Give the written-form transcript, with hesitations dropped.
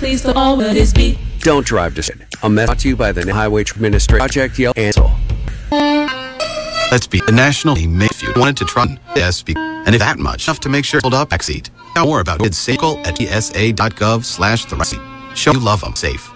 Please don't always be. Don't drive to sin. A message brought to you by the Highway Administration Project Yell Ansel. Let's be the national team if you wanted to try SB. And if that much enough to make sure hold up backseat. Know more about it's at tsa.gov/the right seat. Show you love them safe.